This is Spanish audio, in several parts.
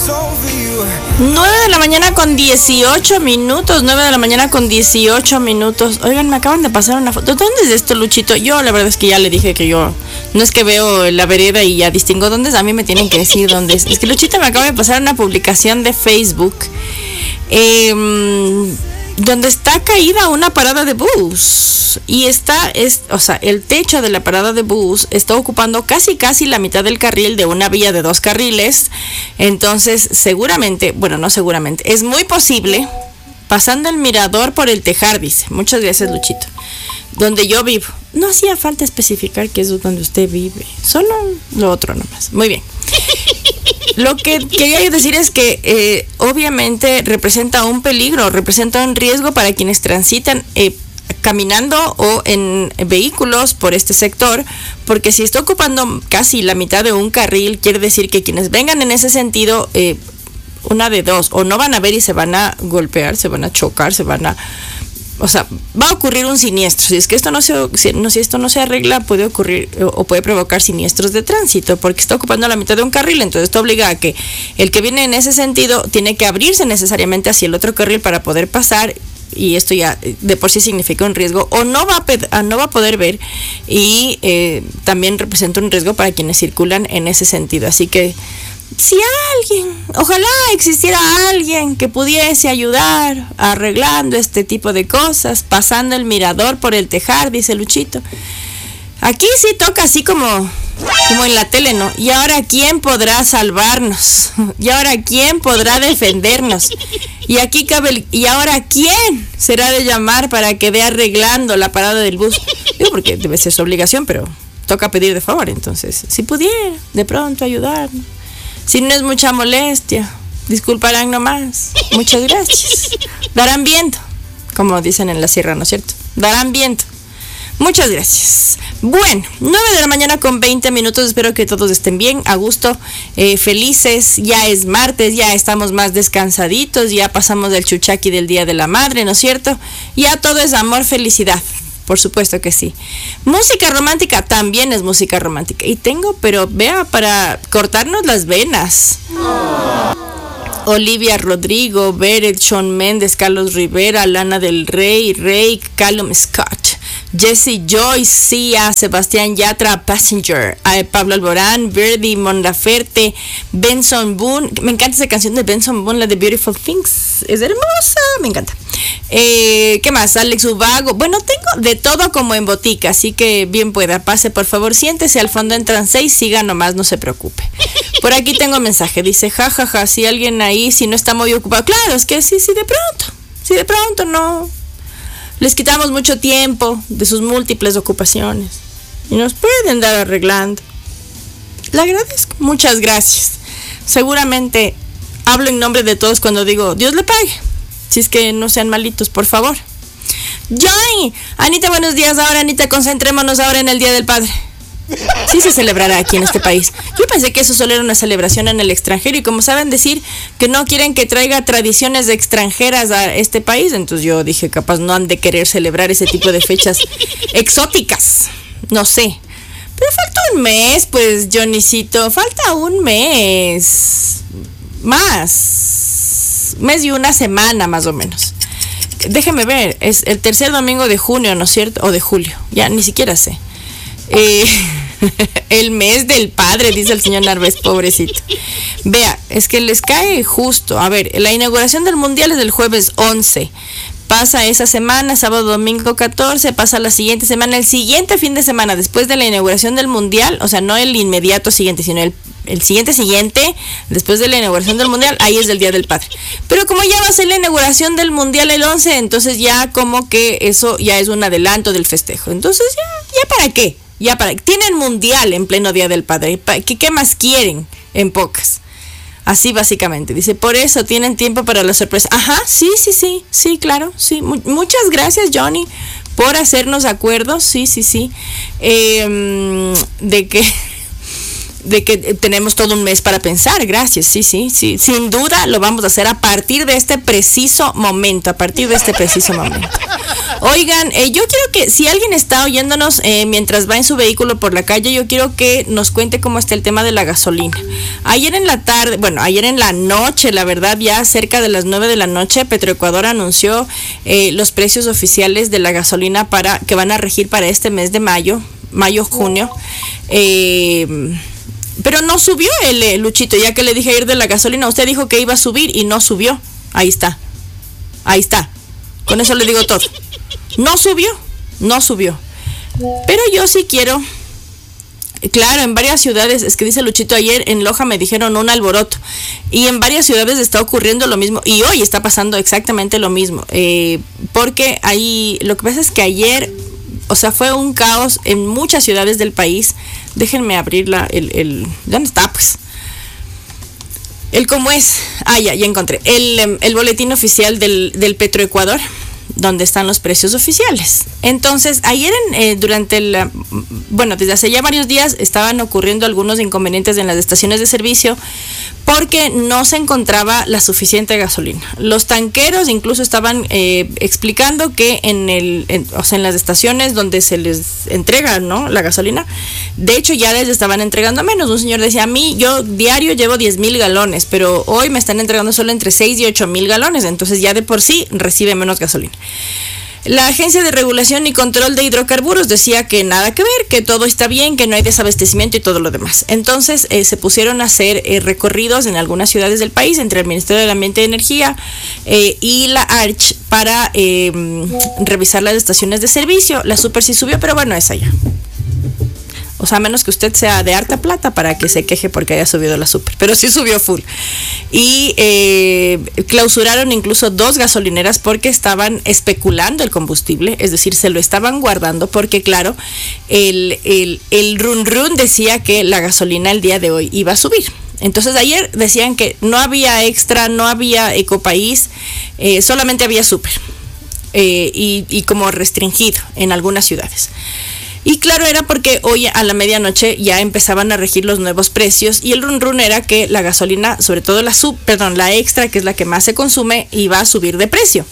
9 de la mañana con 18 minutos. 9 de la mañana con 18 minutos. Oigan, me acaban de pasar una foto. ¿Dónde es esto, Luchito? Yo la verdad es que ya le dije que yo no es que veo la vereda y ya distingo dónde es. A mí me tienen que decir dónde es. Es que Luchito me acaba de pasar una publicación de Facebook donde está caída una parada de bus y el techo de la parada de bus está ocupando casi la mitad del carril de una vía de 2 carriles. Entonces es muy posible, pasando el mirador por el Tejar, dice, muchas gracias, Luchito, donde yo vivo. No hacía falta especificar que es donde usted vive, solo lo otro nomás. Muy bien. Lo que quería decir es que obviamente representa un peligro, representa un riesgo para quienes transitan caminando o en vehículos por este sector, porque si está ocupando casi la mitad de un carril, quiere decir que quienes vengan en ese sentido, una de dos, o no van a ver y se van a golpear, se van a chocar, va a ocurrir un siniestro. Si es que esto no se arregla, puede ocurrir o puede provocar siniestros de tránsito, porque está ocupando la mitad de un carril. Entonces esto obliga a que el que viene en ese sentido tiene que abrirse necesariamente hacia el otro carril para poder pasar, y esto ya de por sí significa un riesgo, o no va a poder ver, y también representa un riesgo para quienes circulan en ese sentido. Así que ojalá existiera alguien que pudiese ayudar arreglando este tipo de cosas, pasando el mirador por el Tejar, dice Luchito. Aquí sí toca así como en la tele, ¿no? ¿Y ahora quién podrá salvarnos? ¿Y ahora quién podrá defendernos? ¿Y ahora quién será de llamar para que vea arreglando la parada del bus? Digo, porque debe ser su obligación, pero toca pedir de favor. Entonces, si pudiera de pronto ayudarnos, si no es mucha molestia, disculparán nomás. Muchas gracias. Darán viento, como dicen en la sierra, ¿no es cierto? Darán viento. Muchas gracias. Bueno, 9 de la mañana con 20 minutos. Espero que todos estén bien, a gusto, felices. Ya es martes, ya estamos más descansaditos, ya pasamos del chuchaqui del Día de la Madre, ¿no es cierto? Ya todo es amor, felicidad. Por supuesto que sí. Música romántica también es música romántica. Y tengo, pero vea, para cortarnos las venas. Olivia Rodrigo, Beret, Shawn Mendes, Carlos Rivera, Lana del Rey, Callum Scott, Jesse Joyce, Sia, Sebastián Yatra, Passenger, Pablo Alborán, Verdi, Mon Laferte, Benson Boone. Me encanta esa canción de Benson Boone, la de Beautiful Things. Es hermosa, me encanta. ¿Qué más? Alex Ubago. Bueno, tengo de todo como en botica, así que bien pueda. Pase, por favor, siéntese, al fondo entran 6, siga nomás, no se preocupe. Por aquí tengo mensaje, dice, jajaja, si alguien ahí, si no está muy ocupado. Claro, es que sí, de pronto no. Les quitamos mucho tiempo de sus múltiples ocupaciones y nos pueden dar arreglando. Le agradezco, muchas gracias. Seguramente hablo en nombre de todos cuando digo, Dios le pague. Si es que no sean malitos, por favor. Joy, Anita, buenos días. Ahora, Anita, concentrémonos ahora en el Día del Padre. Sí se celebrará aquí en este país. Yo pensé que eso solo era una celebración en el extranjero, y como saben decir que no quieren que traiga tradiciones extranjeras a este país, entonces yo dije, capaz no han de querer celebrar ese tipo de fechas exóticas. No sé. Pero falta un mes, pues, Johnnycito. Falta un mes. Mes y una semana, más o menos. Déjeme ver. Es el tercer domingo de junio, ¿no es cierto? O de julio. Ya, ni siquiera sé. El mes del padre, dice el señor Narváez, pobrecito. Vea, es que les cae justo. A ver, la inauguración del mundial es del jueves 11. Pasa esa semana, sábado, domingo 14, pasa la siguiente semana, el siguiente fin de semana, después de la inauguración del mundial, o sea, no el inmediato siguiente, sino el siguiente, después de la inauguración del mundial, ahí es el Día del Padre. Pero como ya va a ser la inauguración del mundial el 11, entonces ya como que eso ya es un adelanto del festejo. Entonces ya ¿para qué? Tienen mundial en pleno Día del Padre. ¿Qué más quieren? En pocas. Así básicamente. Dice, por eso tienen tiempo para la sorpresa. Ajá, sí, claro. Sí. Muchas gracias, Johnny, por hacernos acuerdos. Sí. De que tenemos todo un mes para pensar. Gracias, sí. Sin duda lo vamos a hacer a partir de este preciso momento. Oigan, yo quiero que si alguien está oyéndonos mientras va en su vehículo por la calle, yo quiero que nos cuente cómo está el tema de la gasolina. Ayer en la tarde, bueno, ayer en la noche, la verdad, ya cerca de las 9 de la noche, Petroecuador anunció los precios oficiales de la gasolina para que van a regir para este mes de mayo-junio. Pero no subió el Luchito, ya que le dije ayer de la gasolina, usted dijo que iba a subir y no subió. Ahí está. Con eso le digo todo. No subió. Pero yo sí quiero. Claro, en varias ciudades, es que dice Luchito, ayer en Loja me dijeron un alboroto. Y en varias ciudades está ocurriendo lo mismo. Y hoy está pasando exactamente lo mismo. Porque ahí, lo que pasa es que ayer, o sea, fue un caos en muchas ciudades del país. Déjenme abrir ¿dónde está? Pues. ¿Cómo es? Ya encontré. El boletín oficial del Petroecuador, donde están los precios oficiales. Entonces, ayer desde hace ya varios días estaban ocurriendo algunos inconvenientes en las estaciones de servicio porque no se encontraba la suficiente gasolina. Los tanqueros incluso estaban explicando que en las estaciones donde se les entrega, ¿no?, la gasolina, de hecho ya les estaban entregando menos. Un señor decía, yo diario llevo 10,000 galones, pero hoy me están entregando solo entre 6 y 8,000 galones, entonces ya de por sí recibe menos gasolina. La Agencia de Regulación y Control de Hidrocarburos decía que nada que ver, que todo está bien, que no hay desabastecimiento y todo lo demás. Entonces se pusieron a hacer recorridos en algunas ciudades del país entre el Ministerio del Ambiente y Energía y la ARCH para revisar las estaciones de servicio. La Super sí subió, pero bueno, esa ya. O sea, a menos que usted sea de harta plata para que se queje porque haya subido la Super. Pero sí subió full. Y clausuraron incluso 2 gasolineras porque estaban especulando el combustible. Es decir, se lo estaban guardando porque, claro, el run decía que la gasolina el día de hoy iba a subir. Entonces ayer decían que no había extra, no había Ecopaís, solamente había Super. Y como restringido en algunas ciudades. Y claro, era porque hoy a la medianoche ya empezaban a regir los nuevos precios y el run era que la gasolina, sobre todo la extra, que es la que más se consume, iba a subir de precio.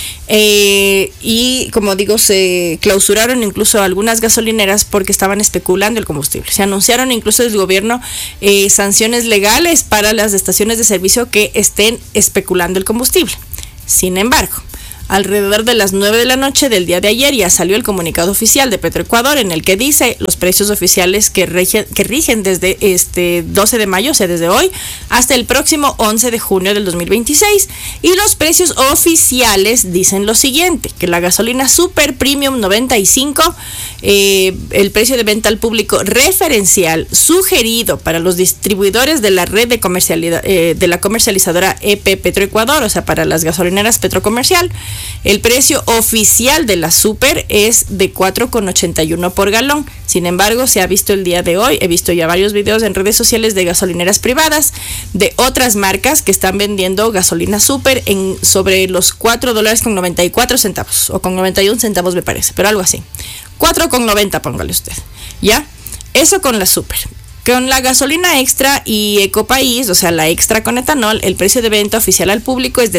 Y como digo, se clausuraron incluso algunas gasolineras porque estaban especulando el combustible. Se anunciaron incluso desde el gobierno sanciones legales para las estaciones de servicio que estén especulando el combustible. Sin embargo, alrededor de las 9 de la noche del día de ayer ya salió el comunicado oficial de Petroecuador en el que dice los precios oficiales que rigen desde este 12 de mayo, o sea, desde hoy, hasta el próximo 11 de junio del 2026. Y los precios oficiales dicen lo siguiente, que la gasolina Super Premium 95, el precio de venta al público referencial sugerido para los distribuidores de la red de la comercializadora EP Petroecuador, o sea, para las gasolineras Petrocomercial, el precio oficial de la Super es de 4,81 por galón. Sin embargo, se ha visto el día de hoy, he visto ya varios videos en redes sociales de gasolineras privadas de otras marcas que están vendiendo gasolina Super sobre los $4.94 o con 91 centavos me parece, pero algo así. 4,90 póngale usted, ¿ya? Eso con la Super. Con la gasolina extra y Ecopaís, o sea, la extra con etanol, el precio de venta oficial al público es de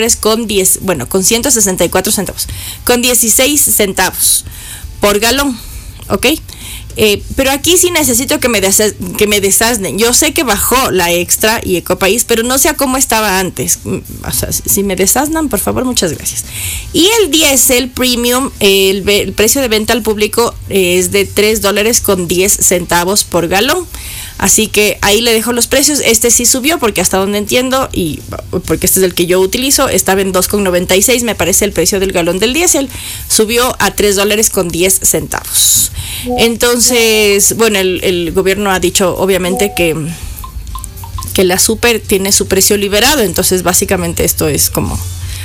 $3 con 164 centavos, con 16 centavos por galón, ¿ok? Pero aquí sí necesito que me desasnen. Yo sé que bajó la extra y Ecopaís, pero no sé a cómo estaba antes. O sea, si me desasnan, por favor, muchas gracias. Y el diésel premium, el precio de venta al público es de $3 con 10 centavos por galón. Así que ahí le dejo los precios. Este sí subió porque hasta donde entiendo, y porque este es el que yo utilizo, estaba en 2,96, me parece el precio del galón del diésel. Subió a $3 con 10 centavos. Entonces, bueno, el gobierno ha dicho obviamente que la Super tiene su precio liberado. Entonces básicamente esto es como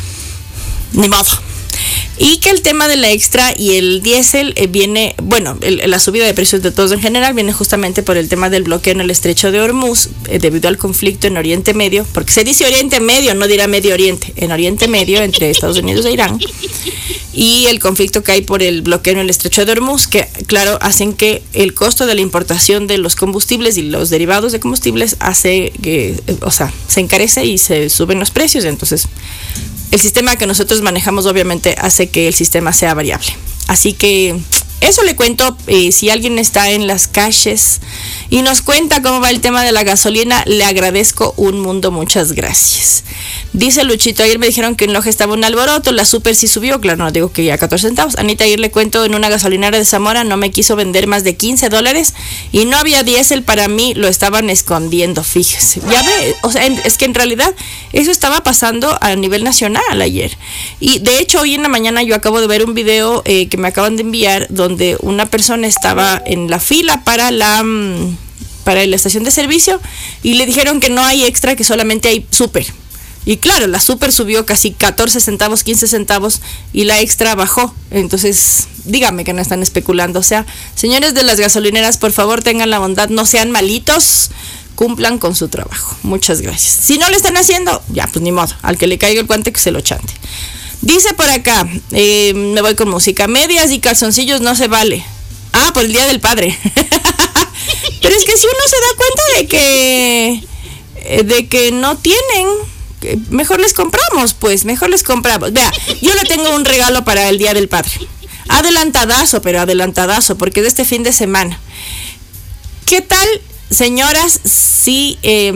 ni modo. Y que el tema de la extra y el diésel viene, bueno, la subida de precios de todos en general viene justamente por el tema del bloqueo en el estrecho de Hormuz debido al conflicto en Oriente Medio, porque se dice Oriente Medio, no dirá Medio Oriente, en Oriente Medio entre Estados Unidos e Irán, y el conflicto que hay por el bloqueo en el estrecho de Hormuz, que claro, hacen que el costo de la importación de los combustibles y los derivados de combustibles hace que, o sea, se encarece y se suben los precios. Entonces el sistema que nosotros manejamos obviamente hace que el sistema sea variable. Así que eso le cuento. Si alguien está en las calles y nos cuenta cómo va el tema de la gasolina, le agradezco un mundo, muchas gracias. Dice Luchito, ayer me dijeron que en Loja estaba un alboroto, la super sí subió, claro, no digo que ya 14 centavos. Anita, ayer le cuento, en una gasolinera de Zamora no me quiso vender más de $15 y no había diésel para mí, lo estaban escondiendo, fíjese. Ya ve, o sea, es que en realidad eso estaba pasando a nivel nacional ayer. Y de hecho hoy en la mañana yo acabo de ver un video que me acaban de enviar donde una persona estaba en la fila para la estación de servicio y le dijeron que no hay extra, que solamente hay super. Y claro, la super subió casi 14 centavos, 15 centavos y la extra bajó. Entonces, dígame que no están especulando. O sea, señores de las gasolineras, por favor tengan la bondad, no sean malitos, cumplan con su trabajo. Muchas gracias. Si no lo están haciendo, ya, pues ni modo, al que le caiga el guante que se lo chante. Dice por acá, me voy con música, medias y calzoncillos no se vale. Ah, por el Día del Padre. Pero es que si uno se da cuenta de que no tienen, mejor les compramos, pues, mejor les compramos. Vea, yo le tengo un regalo para el Día del Padre. Adelantadazo, pero adelantadazo, porque es de este fin de semana. ¿Qué tal, señoras, si...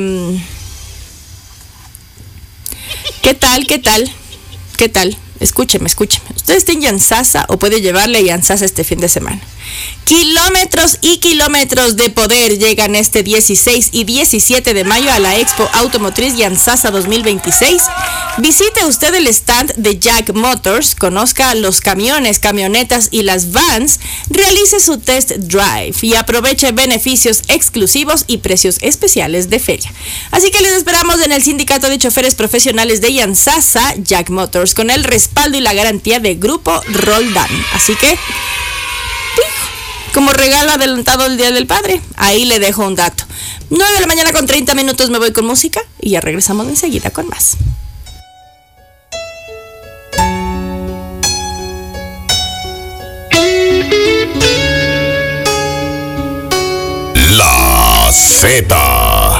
¿Qué tal? Escúcheme. Usted está en Yansasa o puede llevarle a Yansasa este fin de semana. Kilómetros y kilómetros de poder llegan este 16 y 17 de mayo a la Expo Automotriz Yansasa 2026. Visite usted el stand de Jack Motors, conozca los camiones, camionetas y las vans, realice su test drive y aproveche beneficios exclusivos y precios especiales de feria. Así que les esperamos en el Sindicato de Choferes Profesionales de Yansasa, Jack Motors, con el respaldo y la garantía de Grupo Roldán. Así que, como regalo adelantado el Día del Padre, ahí le dejo un dato. 9 de la mañana con 30 minutos me voy con música y ya regresamos enseguida con más. La Z.